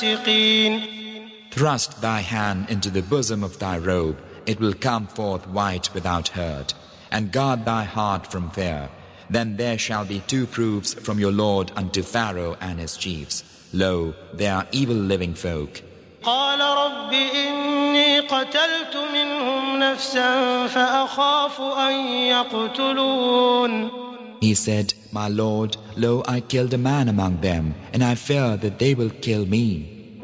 Thrust thy hand into the bosom of thy robe, it will come forth white without hurt, and guard thy heart from fear. Then there shall be two proofs from your Lord unto Pharaoh and his chiefs. Lo, they are evil living folk. قال رب إني قتلت منهم نفسا فأخاف أن يقتلون. He said, My Lord, lo, I killed a man among them, and I fear that they will kill me.